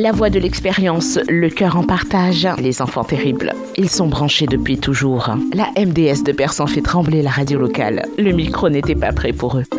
La voix de l'expérience, le cœur en partage. Les enfants terribles. Ils sont branchés depuis toujours. La MDS de Persan fait trembler la radio locale. Le micro n'était pas prêt pour eux.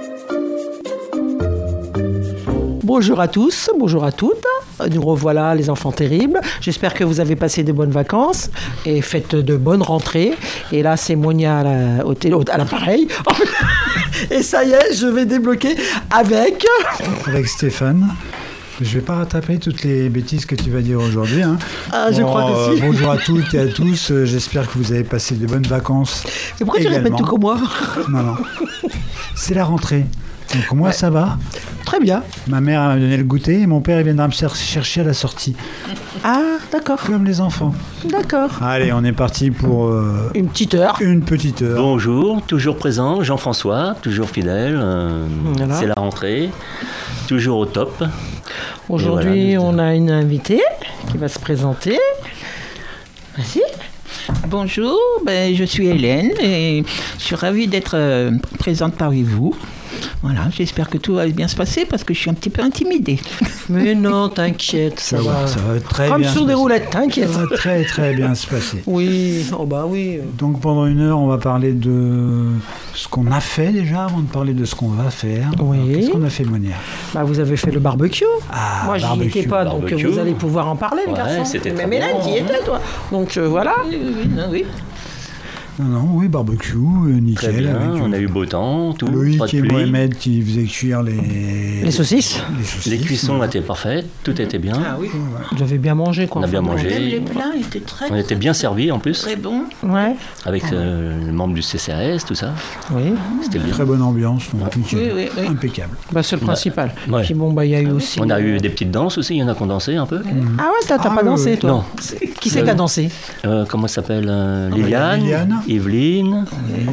Bonjour à tous, bonjour à toutes. Nous revoilà les enfants terribles. J'espère que vous avez passé de bonnes vacances et faites de bonnes rentrées. Et là, c'est Monia à l'appareil. Et ça y est, je vais débloquer avec Stéphane. Je ne vais pas rattraper toutes les bêtises que tu vas dire aujourd'hui. Hein. Je crois que si. Bonjour à toutes et à tous. J'espère que vous avez passé de bonnes vacances. Et pourquoi tu répètes tout comme moi ? Non. C'est la rentrée. Donc moi, ça va. Très bien. Ma mère m'a donné le goûter et mon père il viendra me chercher à la sortie. Ah, d'accord. Comme les enfants. D'accord. Allez, on est parti pour... Une petite heure. Une petite heure. Bonjour, toujours présent, Jean-François, toujours fidèle. Voilà. C'est la rentrée, toujours au top. Aujourd'hui, on a une invitée qui va se présenter. Merci. Bonjour, je suis Hélène et je suis ravie d'être présente parmi vous. Voilà, j'espère que tout va bien se passer parce que je suis un petit peu intimidée. Mais non, t'inquiète, ça va très comme bien sur des roulettes, t'inquiète. Ça va très très bien se passer. Oui, oui. Donc pendant une heure, on va parler de ce qu'on a fait déjà avant de parler de ce qu'on va faire. Oui. Alors, qu'est-ce qu'on a fait, Monia ? Vous avez fait le barbecue. Ah, moi, j'y étais pas, donc vous allez pouvoir en parler, les garçons. C'était même Hélène, t'y étais, toi. Donc voilà. Oui. Oui, barbecue, nickel. Très bien, avec, on a eu beau temps, tout. Loïc et Mohamed qui faisaient cuire les saucisses. Les cuissons étaient parfaites, tout était bien. Ah oui. Vous avez bien mangé, quoi. On a bien mangé. Les plats étaient On était bien servis en plus. très bons. Ouais. Avec le membre du CCAS, tout ça. Oui. C'était bien. très bonne ambiance, donc nickel. Oui. Impeccable. C'est le principal. Ouais. Puis il y a eu aussi. On a eu des petites danses aussi, il y en a qui ont dansé un peu. Ah ouais, t'as pas dansé, toi ? Non. Qui c'est qui a dansé ? Comment ça s'appelle Liliane, Evelyne,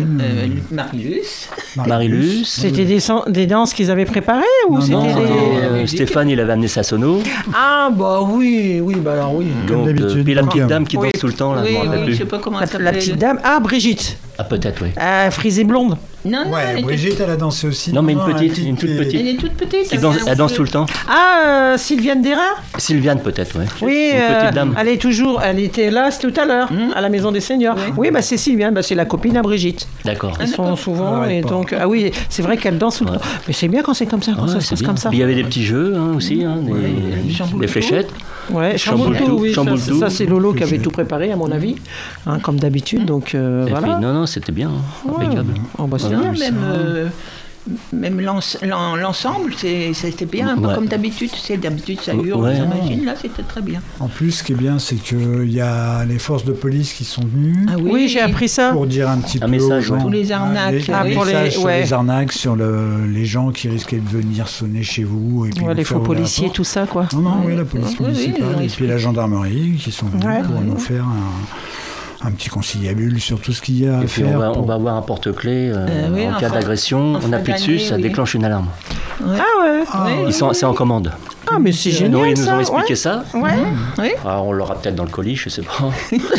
Marilus. C'était des danses qu'ils avaient préparées ou Non, c'était non, des... Stéphane, il avait amené sa sono. Ah oui, alors oui. Comme d'habitude. Puis la Donc, petite dame qui danse tout le temps, là, je me rappelle je plus. sais pas comment elle La s'appelle. petite dame. Ah, Brigitte. Ah, peut-être, oui. Frisée blonde. Non, Ouais, Brigitte, elle a dansé aussi. Non, mais une toute petite. Elle est toute petite. Elle danse tout le temps. Ah, Sylviane Dérin. Sylviane, peut-être, oui. Oui, Une petite dame. elle était là tout à l'heure, à la Maison des Seniors. Oui, c'est Sylviane, c'est la copine à Brigitte. D'accord. Ils sont souvent, Ah ouais, et pas. donc, oui, c'est vrai qu'elle danse tout le temps. Mais c'est bien quand c'est comme ça, quand ça se passe comme ça. Puis il y avait des petits jeux aussi, des fléchettes. Ouais, Chamboule-tout, Chamboule-tout, oui, Chamboule-tout. ça c'est Lolo qui avait tout préparé, à mon avis, comme d'habitude, donc Et voilà. puis, non, c'était bien, impeccable. C'est Voilà. bien. Même l'ensemble, c'était bien, un peu Ouais. comme d'habitude. D'habitude, ça hurle, Ouais. ça machine. Là, c'était très bien. En plus, ce qui est bien, c'est qu'il y a les forces de police qui sont venues Oui, j'ai appris ça. pour dire un petit peu message, aux gens. Tous les arnaques. Un pour message les- sur ouais. les arnaques, sur les gens qui risquaient de venir sonner chez vous. Et puis Ouais, vous les faire faux ouvrir la policiers, porte. tout ça, quoi. Non, oui, la police Oui, municipale oui, et puis la gendarmerie qui sont venus Ouais. pour nous faire un petit conciliabule sur tout ce qu'il y a à Et puis faire. on va avoir un porte-clés oui, en en cas fin- d'agression. en On fin appuie dessus, d'année, ça oui. déclenche une alarme. Ah ouais. C'est en commande. Ah, mais c'est Ils génial, nous ça. ont expliqué ça. Ouais. Oui. Alors, on l'aura peut-être dans le colis, je sais pas.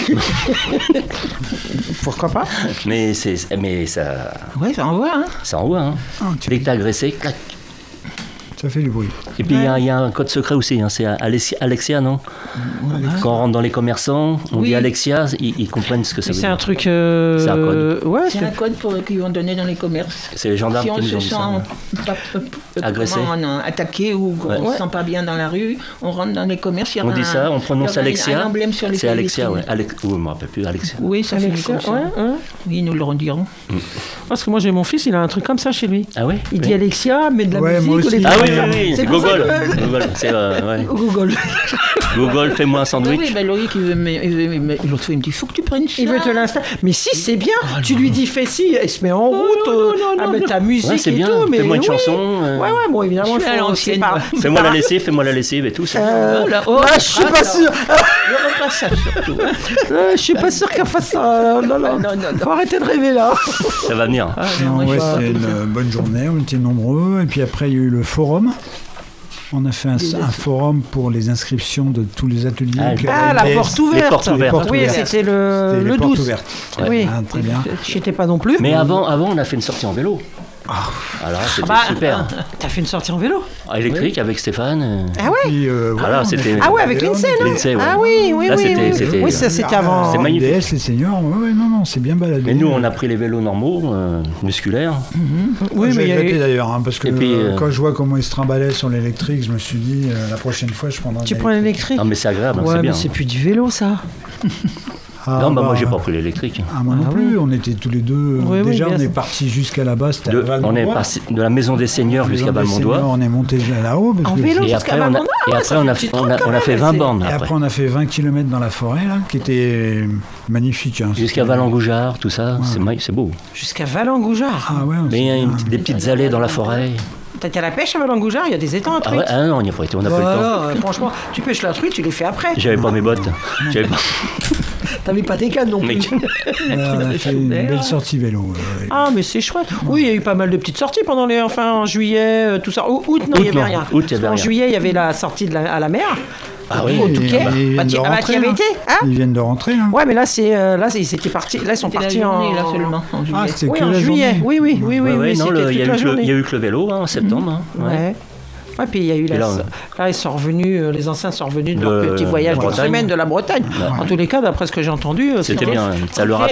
Pourquoi pas ? Mais ça Ouais, ça envoie, hein. ça envoie. Hein. Dès que t'es agressé, clac. Ça fait du bruit. Et puis il y a un code secret aussi, c'est Alexia, non ? Quand on rentre dans les commerçants, on dit Alexia, ils comprennent ce que ça veut C'est dire. un truc. C'est un code. Ouais, C'est un code qu'ils vont donner dans les commerces. C'est les gendarmes Si on qui nous se ont sent dit ça. Agressé. attaqué ou qu'on ne se sent pas bien dans la rue, on rentre dans les commerces. Il y On aura dit ça, on prononce il y aura Alexia. un emblème sur les C'est Alexia, ouais. vitrines. Oui, je me rappelle plus, Alexia. Oui, ça fait Alexia, comme ça. ouais. Oui, ils nous le rediront. Parce que moi, j'ai mon fils, il a un truc comme ça chez lui. Ah ouais Il dit Alexia, mais de la Ouais, musique. moi ou aussi. des Ah trucs oui, comme ça. oui, c'est pour ça Google. que- Google, c'est ouais. Google. Google, fais-moi un sandwich. Oui, Loïc, l'autre fois, il me dit, il faut que tu prennes ça. Il veut te l'installer. Mais si, c'est bien. Tu lui dis fais ci, il se met en route. Avec ta musique Ouais, c'est et bien. tout. Mais Fais-moi une oui. chanson. Ouais, bon, évidemment, Je suis à l'ancienne, Fais-moi la lessive et tout. Ça. Je suis pas sûr. Le repassage surtout. Je suis pas sûr qu'elle fasse ça. Non. Faut arrêter de rêver là. Ça va venir. Non, ouais, c'était une bonne journée, on était nombreux. Et puis après, il y a eu le forum. On a fait un forum pour les inscriptions de tous les ateliers. Ah, la porte ouverte. Les portes ouvertes. Oui, c'était le les portes 12. ouvertes. Oui. Ah, très bien. J'y étais pas non plus. Mais avant, on a fait une sortie en vélo. Alors, c'était super. T'as fait une sortie en vélo ? Électrique avec Stéphane. Ah ouais. Puis, Voilà, c'était. Ah ouais, avec l'INSEE, non L'INSEE, ouais. Ah oui, oui, Là, oui. c'était- Oui, ça c'était avant. C'est magnifique. MDS, les seniors, non, c'est bien baladé. Mais nous, on a pris les vélos normaux, musculaires. Oui, mais il y a regretté eu- d'ailleurs, hein, parce que Et puis, quand je vois comment ils se trimbalaient sur l'électrique, je me suis dit, la prochaine fois, je prendrai Tu un prends l'électrique. Non, mais c'est agréable, Ouais, c'est bien. mais c'est plus du vélo, ça. Ah, Non, bah, moi, bah, j'ai pas pris l'électrique. Ah, moi non Ah plus, oui. on était tous les deux. Oui, oui, déjà, bien on est sûr. parti jusqu'à là-bas, c'était à On est Valmondois. passé de la maison des seigneurs jusqu'à Maison des Valmondois. Seigneurs, on est monté là-haut. parce En que- vélo Et jusqu'à après, Valmondois. et Ah, après, ça fait on une a, petite on route a- quand on a même, fait 20 bornes Et après. après, on a fait 20 km dans la forêt, là, qui était magnifique. Hein. Jusqu'à Valengoujard, tout ça, c'est beau. Jusqu'à Valengoujard. Ah ouais, Mais il y a des petites allées dans la forêt. T'as été à la pêche à Valengoujard, il y a des étangs à Ah, trucs. ouais, ah non, on n'y a pas été, on n'a pas eu le temps. Voilà, franchement, tu pêches la truite, tu les fais après. J'avais pas mes bottes. J'avais pas- T'avais pas tes cannes non plus. Mais- on a fait une belle sortie vélo. Ah, mais c'est chouette. Oui, il y a eu pas mal de petites sorties pendant les. Enfin, en juillet, tout ça. Août, non, il n'y avait non. rien. Août, il y avait En rien. juillet, il y avait la sortie à la mer. Ah oui, au Touquet. ils viennent de Ah, rentrer, tu y avais là. été, hein? Ils viennent de rentrer. Hein. Ouais, mais là, ils étaient partis. Là, ils sont C'était la partis journée, en. là, seulement, en juillet. Ah, c'était Oui, que en la juillet. journée. Oui, Ouais, ouais, non, c'était il y a toute la eu journée. que le vélo en septembre. Hein, ouais. Ouais. Ouais, puis il y a eu Et là, là, ils sont revenus, les anciens sont revenus de leur De petit voyage la d'une Bretagne. semaine de la Bretagne. En tous les cas, d'après ce que j'ai entendu, C'était bien, ça leur a